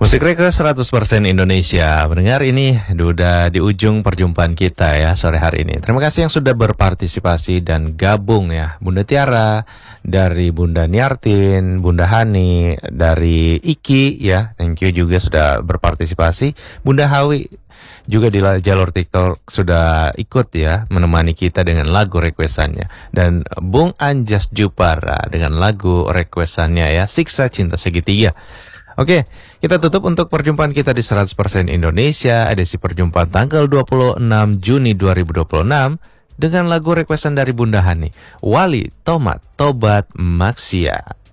Musik Request 100% Indonesia. Mendengar ini udah di ujung perjumpaan kita ya sore hari ini. Terima kasih yang sudah berpartisipasi dan gabung ya. Bunda Tiara, dari Bunda Niartin, Bunda Hani, dari Iki ya. Thank you juga sudah berpartisipasi. Bunda Hawi juga di jalur TikTok sudah ikut ya menemani kita dengan lagu requestannya. Dan Bung Anjas Jupara dengan lagu requestannya ya, Siksa Cinta Segitiga. Oke, kita tutup untuk perjumpaan kita di 100% Indonesia, edisi perjumpaan tanggal 26 Juni 2026 dengan lagu requestan dari Bunda Hani, Wali Tomat Tobat Maksia.